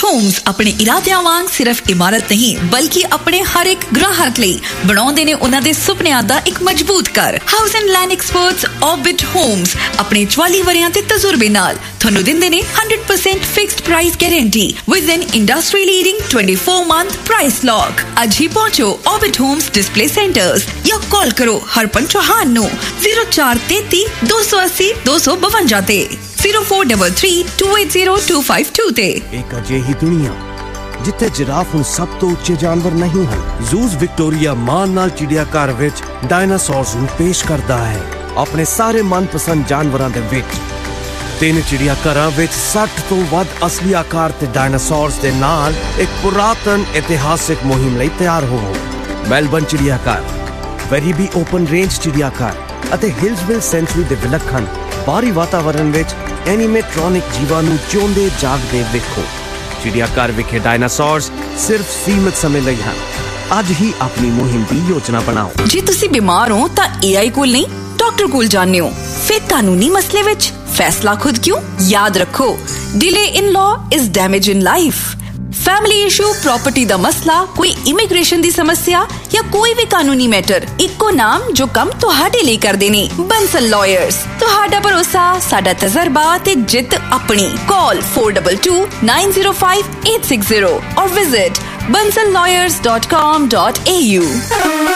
Homes ਆਪਣੇ ਇਰਾਦਿਆਂ ਵਾਂਗ ਸਿਰਫ ਇਮਾਰਤ ਨਹੀਂ ਬਲਕਿ ਆਪਣੇ ਹਰ ਇੱਕ ਗ੍ਰਾਹਕ ਲਈ ਬਣਾਉਂਦੇ ਨੇ ਉਹਨਾਂ ਦੇ ਸੁਪਨਿਆਂ ਦਾ ਇੱਕ ਮਜ਼ਬੂਤ ਘਰ। House and land experts orbit homes ਆਪਣੇ 44 ਵਰਿਆਂ ਦੇ ਤਜਰਬੇ ਨਾਲ ਤੁਹਾਨੂੰ ਦਿੰਦੇ ਨੇ 100% fixed price guarantee with N industry leading 24-month price lock. ਅੱਜ ਹੀ ਪਹੁੰਚੋ ਆਰਬਿਟ ਹੋਮਸ ਡਿਸਪਲੇ ਸੈਂਟਰਸ ਜਾਂ ਕਾਲ ਕਰੋ ਹਰਪਨ ਚੌਹਾਨ ਨੂੰ 0433 280 252 ਤੇ 0433280252 ਤੇ। ਇੱਕ ਅਜਿਹੀ ਦੁਨੀਆ ਜਿੱਥੇ ਜਿਰਾਫ ਹੁਣ ਸਭ ਤੋਂ ਉੱਚੇ ਜਾਨਵਰ ਨਹੀਂ ਹਨ। ਜ਼ੂਜ਼ ਵਿਕਟੋਰੀਆ ਮਾਨ ਨਾਲ ਚਿੜੀਆਘਰ ਵਿੱਚ ਡਾਇਨਾਸੌਰਸ ਨੂੰ ਪੇਸ਼ ਕਰਦਾ ਹੈ ਆਪਣੇ ਸਾਰੇ ਮਨਪਸੰਦ ਜਾਨਵਰਾਂ ਦੇ ਵਿੱਚ। 3 ਚਿੜੀਆਘਰਾਂ ਵਿੱਚ 60 ਤੋਂ ਵੱਧ ਅਸਲੀ ਆਕਾਰ ਤੇ ਡਾਇਨਾਸੌਰਸ ਦੇ ਨਾਲ ਇੱਕ ਪੁਰਾਤਨ ਇਤਿਹਾਸਿਕ ਮੁਹਿੰਮ ਲਈ ਤਿਆਰ ਹੋਵੋ। ਮੈਲਬਨ ਚਿੜੀਆਘਰ, ਵੈਰੀਬੀ ਓਪਨ ਰੇਂਜ ਚਿੜੀਆਘਰ ਅਤੇ ਹਿਲਸਵਿਲ ਸੈਂਚੁਰੀ ਦੇ ਵਿਲੱਖਣ ਬਾਹਰੀ ਵਾਤਾਵਰਣ ਵਿੱਚ ਐਨੀਮੇਟ੍ਰੋਨਿਕ ਜੀਵਾਂ ਨੂੰ ਜਿਉਂਦੇ ਜਾਗਦੇ ਵੇਖੋ। ਚਿੜੀਆਘਰ ਵਿਖੇ ਡਾਇਨਾਸੌਰਸ ਸਿਰਫ ਸੀਮਿਤ ਸਮੇਂ ਲਈ ਹਨ। ਅੱਜ ਹੀ ਆਪਣੀ ਮੁਹਿੰਮ ਦੀ ਯੋਜਨਾ ਬਣਾਓ। ਜੇ ਤੁਸੀਂ ਬਿਮਾਰ ਹੋ ਤਾਂ AI ਕੋਲ ਨਹੀਂ ਡਾਕਟਰ ਕੋਲ ਜਾਂਦੇ ਹੋ। ਫਿਰ ਕਾਨੂੰਨੀ ਮਸਲੇ ਵਿੱਚ फैसला खुद क्यों? याद रखो, delay in law is damage in life. Family issue, property दा मसला, कोई इमिग्रेशन दी समस्या या कोई भी कानूनी मैटर, इक्को नाम जो कम तुहाडे लिए करदे ने, बंसल लॉयर्स। तुहाडा भरोसा, साडा तजर्बा ते जित अपनी। कॉल 422905 860 और विजिट bansallawyers.com.au।